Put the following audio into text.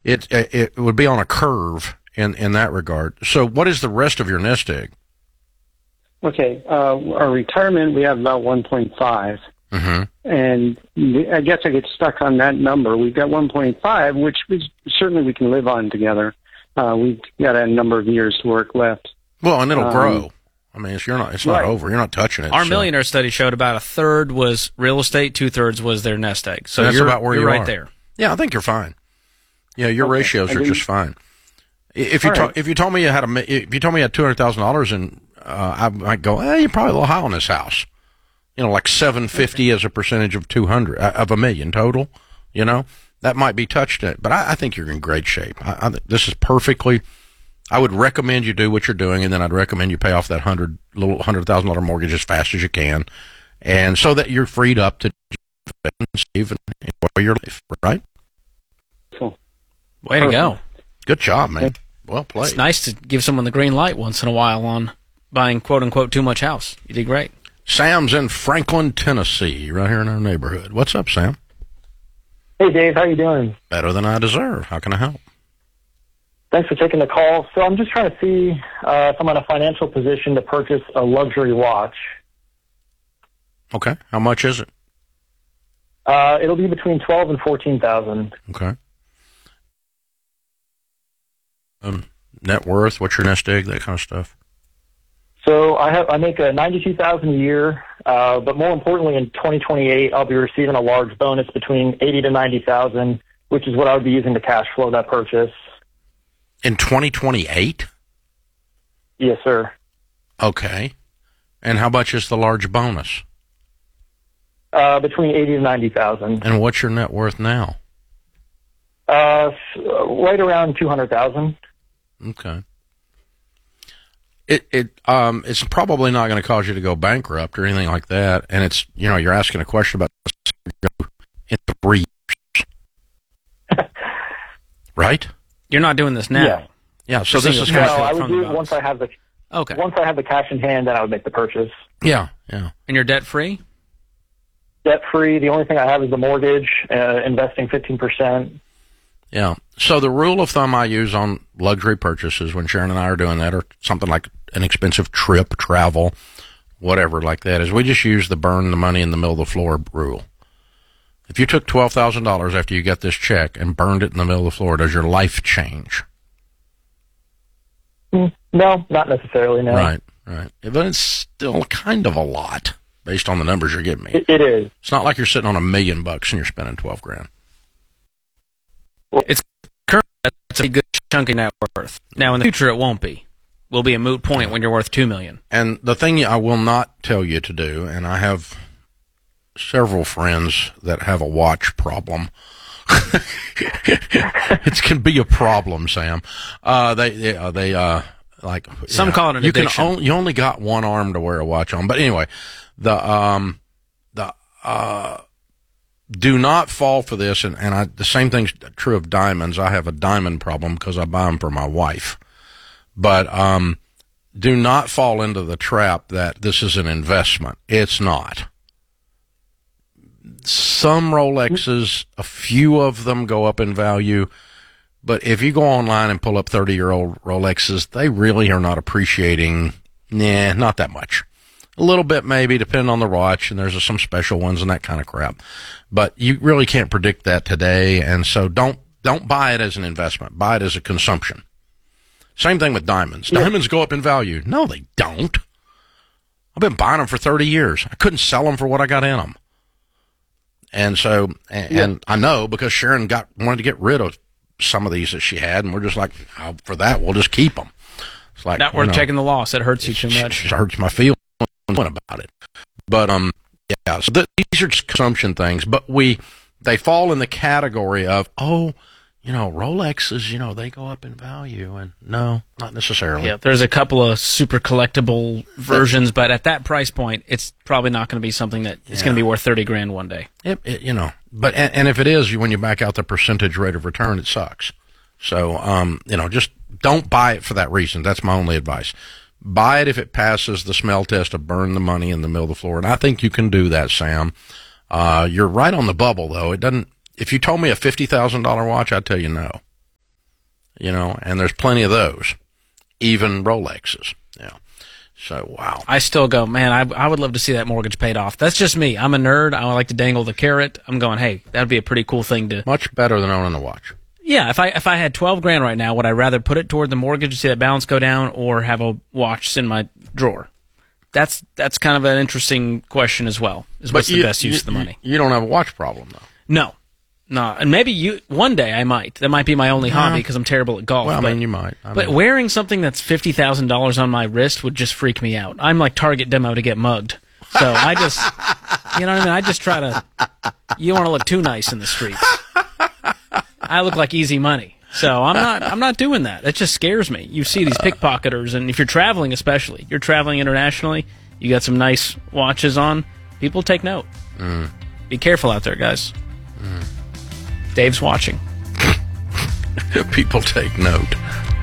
it would be on a curve in that regard. So what is the rest of your nest egg? Okay, our retirement, we have about 1.5. And I guess I get stuck on that number. We've got 1.5, which certainly we can live on together. We've got a number of years to work left. Well, and it'll grow. I mean, it's not over. You're not touching it. Our millionaire study showed about a third was real estate, 2/3 was their nest egg. So that's about where you're right there. Yeah, I think you're fine. Yeah, your ratios are just fine. If you told me you had $200,000 and I might go, you're probably a little high on this house. You know, like 750 as a percentage of 200 of $1 million total. You know, that might be touched it, but I think you're in great shape. This is perfectly. I would recommend you do what you're doing, and then I'd recommend you pay off that $100,000 mortgage as fast as you can, and so that you're freed up to save and enjoy your life. Right? Cool. Way to go! Good job, man. Well played. It's nice to give someone the green light once in a while on buying "quote unquote" too much house. You did great. Sam's in Franklin, Tennessee, right here in our neighborhood. What's up, Sam? Hey, Dave. How you doing? Better than I deserve. How can I help? Thanks for taking the call. So I'm just trying to see if I'm in a financial position to purchase a luxury watch. Okay. How much is it? It'll be between $12,000 and $14,000. Okay. Net worth, what's your nest egg, that kind of stuff? So I make $92,000 a year, but more importantly, in 2028, I'll be receiving a large bonus between $80,000 to $90,000, which is what I would be using to cash flow that purchase. In 2028? Yes, sir. Okay. And how much is the large bonus? Between $80,000 to $90,000. And what's your net worth now? Right around $200,000. Okay. It's probably not going to cause you to go bankrupt or anything like that. And it's, you're asking a question about in 3 years. Right? You're not doing this now. Yeah. So this is I would do it once I have the Okay. Once I have the cash in hand, then I would make the purchase. Yeah. And you're debt free? Debt free. The only thing I have is the mortgage, investing 15%. Yeah. So the rule of thumb I use on luxury purchases when Sharon and I are doing that, or something like an expensive trip, travel, whatever like that, is we just use the burn the money in the middle of the floor rule. If you took $12,000 after you get this check and burned it in the middle of the floor, does your life change? No, not necessarily, no. Right. But it's still kind of a lot based on the numbers you're giving me. It is. It's not like you're sitting on $1 million and you're spending $12,000. Well, it's currently that's a good chunk of net worth. Now, in the future, it won't be. Will be a moot point when you're worth $2 million. And the thing I will not tell you to do, and I have several friends that have a watch problem. It can be a problem, Sam. They like some call it an addiction. You only got one arm to wear a watch on. But anyway, do not fall for this. And the same thing's true of diamonds. I have a diamond problem because I buy them for my wife. But do not fall into the trap that this is an investment. It's not. Some Rolexes, a few of them go up in value, but if you go online and pull up 30-year-old Rolexes, they really are not appreciating, not that much. A little bit maybe, depending on the watch, and there's some special ones and that kind of crap. But you really can't predict that today, and so don't buy it as an investment. Buy it as a consumption. Same thing with diamonds. Yeah. Diamonds go up in value. No, they don't. I've been buying them for 30 years. I couldn't sell them for what I got in them. And so, and I know because Sharon wanted to get rid of some of these that she had, and we're just like, for that, we'll just keep them. It's like not worth taking the loss. It hurts you too much. It hurts my feelings about it. But yeah. So these are just consumption things, but they fall in the category of Rolexes, they go up in value, and no, not necessarily. Yeah, there's a couple of super collectible versions, but at that price point, it's probably not going to be something that is going to be worth $30,000 one day. But if it is, when you back out the percentage rate of return, it sucks. So, just don't buy it for that reason. That's my only advice. Buy it if it passes the smell test of burn the money in the middle of the floor, and I think you can do that, Sam. You're right on the bubble, though. It doesn't. If you told me a $50,000 watch, I'd tell you no. and there's plenty of those, even Rolexes. Yeah. So, wow. I still go, man, I would love to see that mortgage paid off. That's just me. I'm a nerd. I like to dangle the carrot. I'm going, hey, that'd be a pretty cool thing to... Much better than owning a watch. Yeah, if I had $12,000 right now, would I rather put it toward the mortgage to see that balance go down or have a watch in my drawer? That's kind of an interesting question as well. What's the best use of the money? You don't have a watch problem, though. No. And maybe one day I might. That might be my only hobby because I'm terrible at golf. Well, you might. But wearing something that's $50,000 on my wrist would just freak me out. I'm like target demo to get mugged. So I just, you know what I mean? I just try to, you don't want to look too nice in the streets. I look like easy money. So I'm not doing that. It just scares me. You see these pickpocketers, and if you're traveling especially, you're traveling internationally, you got some nice watches on, people take note. Be careful out there, guys. Dave's watching. People take note.